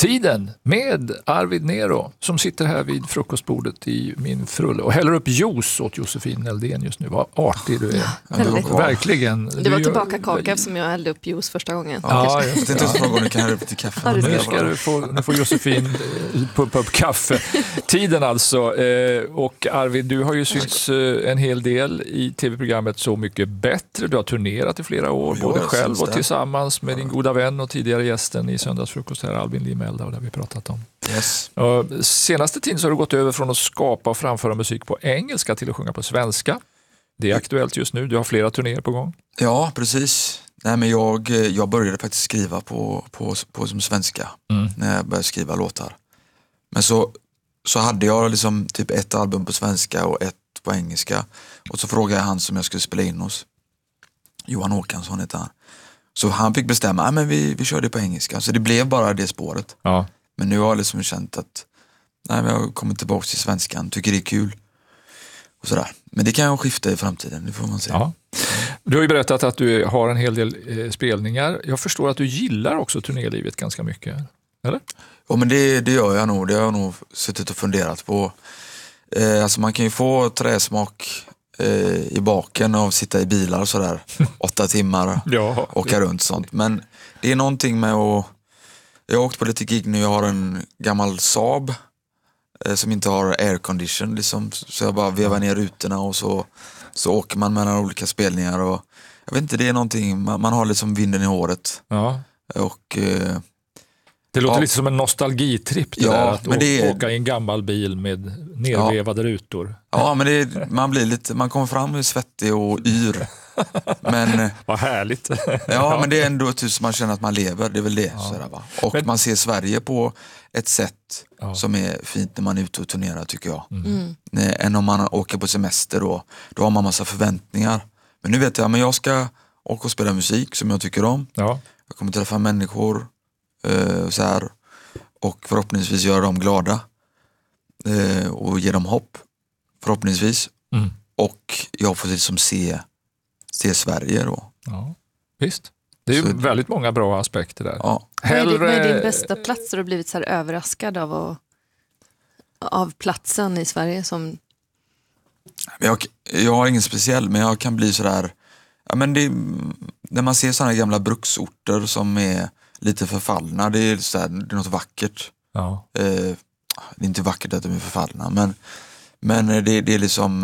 Tiden med Arvid Nero som sitter här vid frukostbordet i min frulle och häller upp juice åt Josefin Neldén just nu. Vad artig du är. Verkligen. Det var tillbaka kaka som jag hällde upp juice första gången. Ja, jag tänkte inte någon gång du kan hälla upp till kaffe. Nu får Josefin pumpa upp kaffe. Tiden alltså. Och Arvid, du har ju synts en hel del i tv-programmet Så mycket bättre. Du har turnerat i flera år, både själv och tillsammans med din goda vän och tidigare gästen i Söndagsfrukost här, Albin Limelda, och det har vi pratat om. Yes. Senaste tiden så har du gått över från att skapa och framföra musik på engelska till att sjunga på svenska. Det är aktuellt just nu. Du har flera turnéer på gång. Ja, precis. Nej, men jag började faktiskt skriva på som svenska när jag började skriva låtar. Men så hade jag liksom typ ett album på svenska och ett på engelska. Och så frågade jag han som jag skulle spela in hos. Johan Håkansson heter han. Så han fick bestämma, men vi kör det på engelska. Så det blev bara det spåret. Ja. Men nu har jag liksom känt att vi har kommit tillbaka till svenskan, tycker det är kul. Och sådär. Men det kan jag skifta i framtiden, det får man se. Ja. Du har ju berättat att du har en hel del spelningar. Jag förstår att du gillar också turnélivet ganska mycket, eller? Ja, men det gör jag nog. Det har jag nog suttit och funderat på. Alltså man kan ju få träsmak i baken av att sitta i bilar och sådär 8 timmar och åka runt sånt. Men det är någonting med att... Jag har åkt på lite gig nu, jag har en gammal Saab som inte har aircondition liksom, så jag bara vevar ner rutorna och så åker man mellan olika spelningar och jag vet inte, det är någonting, man har liksom vinden i håret. Ja. Och det låter lite som en nostalgitripp det där, att åka i en gammal bil med nervevade rutor. Ja, men man kommer fram svettig och yr. Men vad härligt. Ja, men det är ändå tusen man känner att man lever, det är väl det. Sådär, va? Och man ser Sverige på ett sätt som är fint när man är ute och turnerar, tycker jag. Än om man åker på semester då har man massa förväntningar. Men nu vet jag, men jag ska åka och spela musik som jag tycker om. Ja. Jag kommer träffa människor så här, och förhoppningsvis göra dem glada och ge dem hopp, förhoppningsvis. Och jag får liksom se Sverige då. Ja, visst. Det är ju väldigt många bra aspekter där. Ja. Vad är din bästa plats och du har blivit så här överraskad av platsen i Sverige som... Jag har ingen speciell, men jag kan bli så där... Ja, men när man ser sådana gamla bruksorter som är lite förfallna, det är, så här, det är något vackert. Ja. Det är inte vackert att de är förfallna, men det är liksom...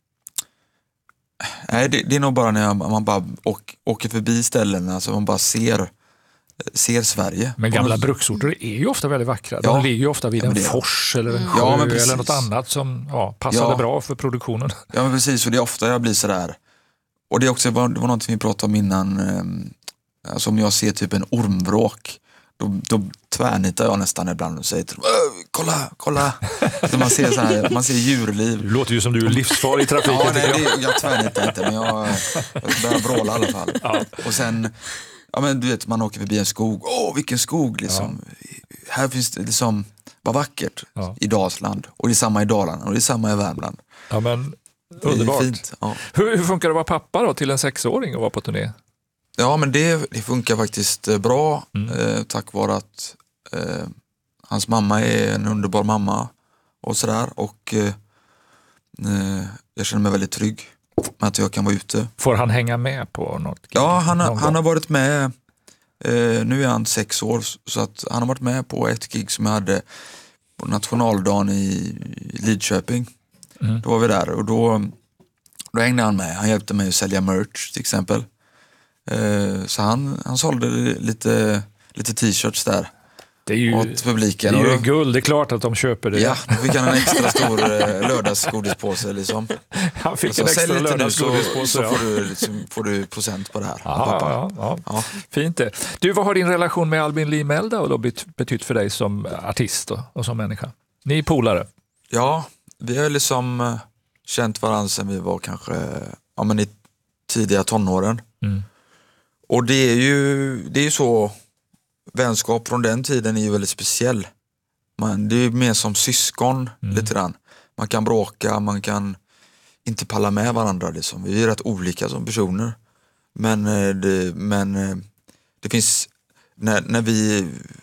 Nej, det är nog bara när man bara åker förbi ställen, alltså man bara ser Sverige. Men gamla bruksorter är ju ofta väldigt vackra. De ligger ju ofta vid en fors eller en sjö eller något annat som passade bra för produktionen. Ja, men precis, och det är ofta jag blir sådär. Och det är också, det var någonting vi pratade om innan, alltså om jag ser typ en ormvråk, då tvärnitar jag nästan ibland och säger kolla. Så man ser så här, man ser djurliv. Det låter ju som du är livsfarlig i trafiken. Ja, nej, jag tvärnitar inte, men jag börjar vråla i alla fall. Ja. Och sen, men du vet, man åker förbi en skog. Vilken skog liksom. Ja. Här finns det liksom, vad vackert i Dalsland. Och det är samma i Dalarna och det är samma i Värmland. Ja, men underbart. Fint, ja. Hur funkar det att vara pappa då till en 6-åring och vara på turné? Ja, men det funkar faktiskt bra tack vare att hans mamma är en underbar mamma och sådär, och jag känner mig väldigt trygg med att jag kan vara ute. Får han hänga med på något? Ja, han har varit med, nu är han 6 år, så att han har varit med på ett gig som jag hade på nationaldagen i Lidköping. Då var vi där och då hängde han med. Han hjälpte mig att sälja merch till exempel. Så han sålde lite t-shirts där. Det är ju, åt publiken. Det är ju guld, det är klart att de köper det. Ja, då fick han en extra stor lördagsgodispåse liksom. Han fick en extra lördagsgodispåse, så får du procent på det här. Ja. Fint det. Du, vad har din relation med Albin Limelda och då betytt för dig som artist och som människa? Ni är polare. Ja, vi har liksom känt varandra sedan vi var kanske i tidiga tonåren. Och det är ju så, vänskap från den tiden är ju väldigt speciell. Det är mer som syskon lite grann. Man kan bråka, man kan inte palla med varandra liksom. Vi är rätt olika som personer. Men det finns, när vi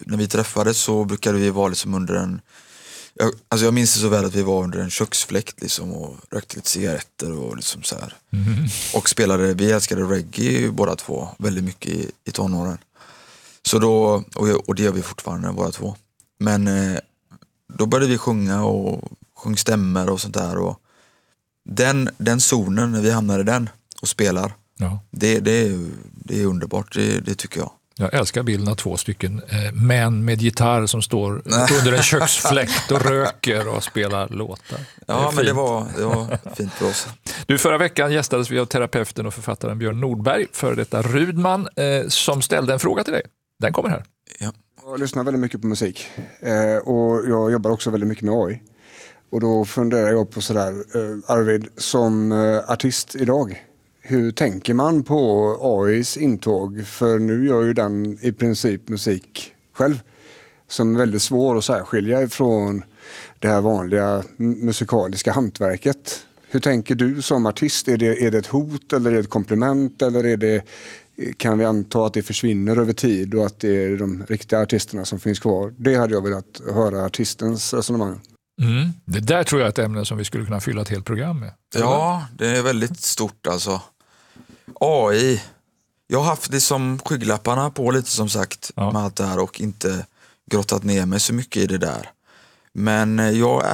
när vi träffades så brukade vi vara liksom under en... jag minns det så väl att vi var under en köksfläkt liksom, och rökte lite cigaretter och liksom så här. Och vi älskade reggae båda två väldigt mycket i tonåren. Så då, och det gör vi fortfarande båda två. Men då började vi sjunga och sjung stämmer och sånt där. Och den zonen, när vi hamnar i den och spelar, det är underbart, det tycker jag. Jag älskar bilden av 2 stycken män med gitarr som står under en köksfläkt och röker och spelar låtar. Ja, men det var fint för oss. Du, förra veckan gästades vi av terapeuten och författaren Björn Nordberg, före detta Rudman, som ställde en fråga till dig. Den kommer här. Ja. Jag lyssnar väldigt mycket på musik och jag jobbar också väldigt mycket med AI. Och då funderar jag på sådär, Arvid, som artist idag, hur tänker man på AIs intåg? För nu gör ju den i princip musik själv, som är väldigt svår att särskilja ifrån det här vanliga musikaliska hantverket. Hur tänker du som artist? Är det ett hot eller är det ett komplement, eller kan vi anta att det försvinner över tid och att det är de riktiga artisterna som finns kvar? Det hade jag velat höra artistens resonemang. Det där tror jag är ett ämne som vi skulle kunna fylla ett helt program med. Ja, det är väldigt stort alltså. AI, jag har haft det som skygglapparna på lite som sagt med allt det här och inte grottat ner mig så mycket i det där. Men jag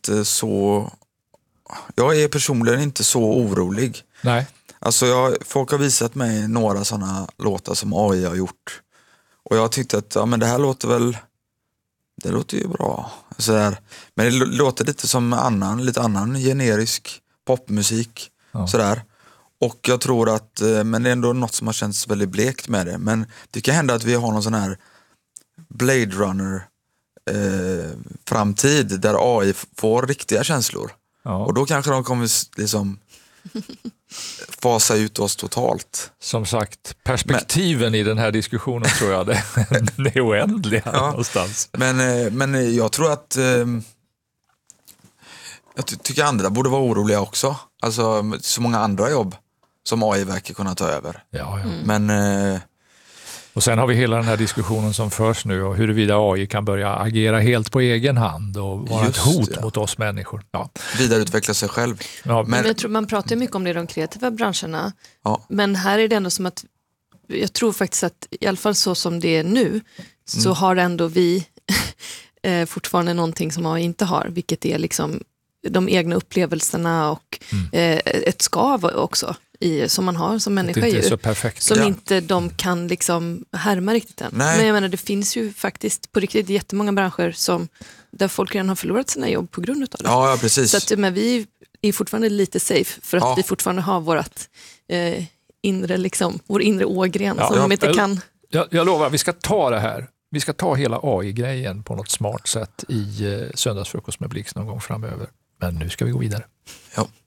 är personligen inte så orolig. Nej. Alltså folk har visat mig några sådana låtar som AI har gjort. Och jag tyckte att men det här det låter ju bra. Så där. Men det låter lite som lite annan generisk popmusik. Sådär. Och jag tror att, men det är ändå något som har känts väldigt blekt med det. Men det kan hända att vi har någon sån här Blade Runner framtid där AI får riktiga känslor. Ja. Och då kanske de kommer liksom fasa ut oss totalt. Som sagt, perspektiven i den här diskussionen tror jag det är oändliga någonstans. Men jag tror att jag tycker andra borde vara oroliga också. Alltså så många andra jobb som AI verkar kunna ta över. Ja. Men och sen har vi hela den här diskussionen som förs nu och huruvida AI kan börja agera helt på egen hand och vara ett hot mot oss människor. Ja. Vidareutveckla sig själv. Ja. Men jag tror man pratar mycket om det i de kreativa branscherna. Ja. Men här är det ändå som att jag tror faktiskt att i alla fall så som det är nu så har ändå vi fortfarande någonting som AI inte har, vilket är liksom de egna upplevelserna och ett skav också som man har som människa ju, så perfekt. Som inte de kan liksom härma riktigt än. Nej. Men jag menar, det finns ju faktiskt på riktigt jättemånga branscher där folk redan har förlorat sina jobb på grund av det. Ja, precis. Så att, men vi är fortfarande lite safe för att vi fortfarande har vårt inre liksom, vår inre ågren som de inte kan. Jag lovar, vi ska ta det här. Vi ska ta hela AI-grejen på något smart sätt i söndagsfrukost med Blix någon gång framöver. Men nu ska vi gå vidare. Ja.